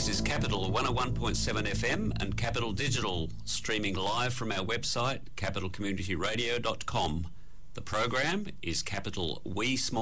This is Capital 101.7 FM and Capital Digital, streaming live from our website, capitalcommunityradio.com. The program is Capital We Small